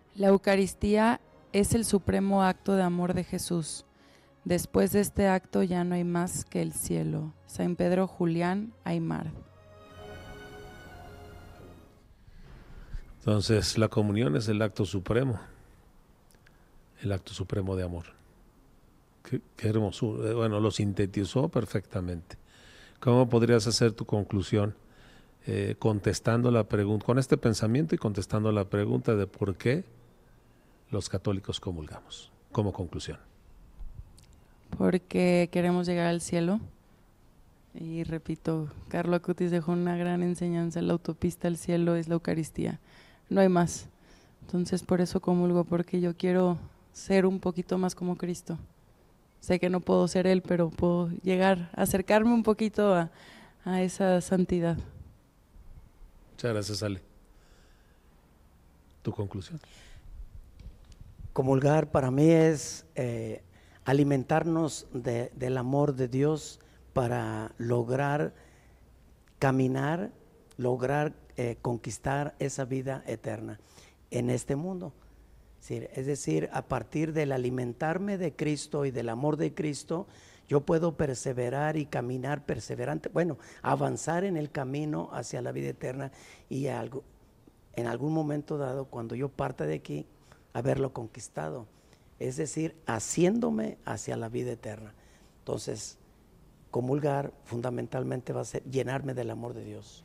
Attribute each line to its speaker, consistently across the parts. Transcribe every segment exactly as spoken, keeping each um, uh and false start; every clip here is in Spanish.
Speaker 1: La Eucaristía es el supremo acto de amor de Jesús. Después de este acto ya no hay más que el cielo. San Pedro Julián Aymar.
Speaker 2: Entonces, la comunión es el acto supremo, el acto supremo de amor. Qué, qué hermosura. Bueno, lo sintetizó perfectamente. ¿Cómo podrías hacer tu conclusión? Eh, contestando la pregunta, con este pensamiento y contestando la pregunta de por qué los católicos comulgamos, como conclusión.
Speaker 1: Porque queremos llegar al cielo. Y repito, Carlo Acutis dejó una gran enseñanza: la autopista al cielo es la Eucaristía, no hay más. Entonces por eso comulgo, porque yo quiero ser un poquito más como Cristo. Sé que no puedo ser Él, pero puedo llegar, acercarme un poquito a, a esa santidad.
Speaker 2: Muchas gracias, Ale. ¿Tu conclusión?
Speaker 3: Comulgar para mí es eh, alimentarnos de, del amor de Dios para lograr caminar, lograr eh, conquistar esa vida eterna en este mundo. Es decir, a partir del alimentarme de Cristo y del amor de Cristo, yo puedo perseverar y caminar perseverante, bueno, avanzar en el camino hacia la vida eterna y algo, en algún momento dado, cuando yo parta de aquí, haberlo conquistado. Es decir, haciéndome hacia la vida eterna. Entonces, comulgar fundamentalmente va a ser llenarme del amor de Dios.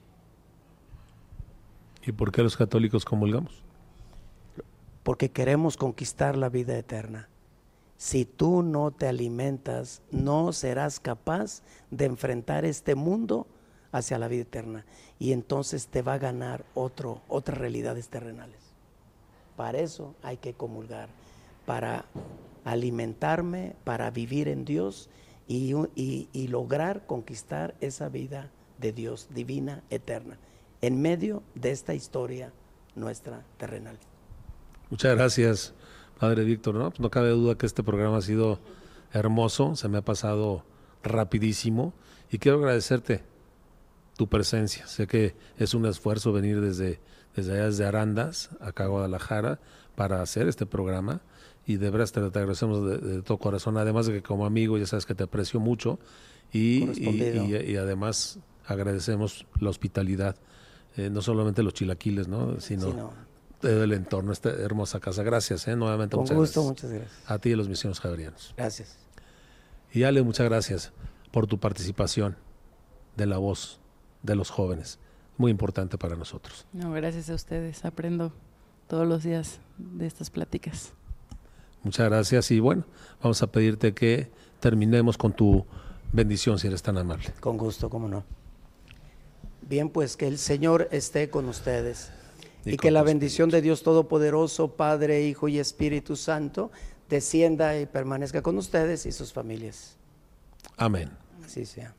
Speaker 2: ¿Y por qué los católicos comulgamos?
Speaker 3: Porque queremos conquistar la vida eterna. Si tú no te alimentas, no serás capaz de enfrentar este mundo hacia la vida eterna. Y entonces te va a ganar otro, otras realidades terrenales. Para eso hay que comulgar, para alimentarme, para vivir en Dios y, y, y lograr conquistar esa vida de Dios divina, eterna, en medio de esta historia nuestra terrenal.
Speaker 2: Muchas gracias, Padre Víctor. No, pues no cabe duda que este programa ha sido hermoso, se me ha pasado rapidísimo y quiero agradecerte tu presencia. Sé que es un esfuerzo venir desde, desde allá, desde Arandas, acá a Guadalajara, para hacer este programa y de verdad te, te agradecemos de, de todo corazón, además de que como amigo ya sabes que te aprecio mucho y, y, y, y además agradecemos la hospitalidad, eh, no solamente los chilaquiles, ¿no? sino... Sí, no. del entorno, esta hermosa casa. Gracias, ¿eh? nuevamente.
Speaker 3: Con
Speaker 2: muchas
Speaker 3: gusto,
Speaker 2: gracias.
Speaker 3: muchas gracias.
Speaker 2: A ti y a los misioneros javerianos.
Speaker 3: Gracias.
Speaker 2: Y Ale, muchas gracias por tu participación de la voz de los jóvenes. Muy importante para nosotros.
Speaker 1: No, gracias a ustedes. Aprendo todos los días de estas pláticas.
Speaker 2: Muchas gracias y bueno, vamos a pedirte que terminemos con tu bendición, si eres tan amable.
Speaker 3: Con gusto, cómo no. Bien, pues que el Señor esté con ustedes. Y, y que la bendición espíritu. de Dios Todopoderoso, Padre, Hijo y Espíritu Santo, descienda y permanezca con ustedes y sus familias.
Speaker 2: Amén.
Speaker 3: Así sea.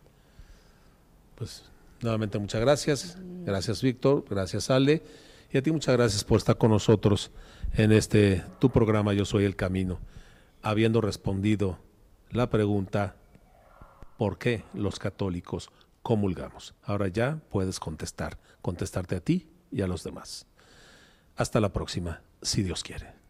Speaker 2: Pues nuevamente muchas gracias. Gracias, Víctor. Gracias, Ale. Y a ti muchas gracias por estar con nosotros en este tu programa Yo Soy el Camino, habiendo respondido la pregunta ¿por qué los católicos comulgamos? Ahora ya puedes contestar, contestarte a ti y a los demás. Hasta la próxima, si Dios quiere.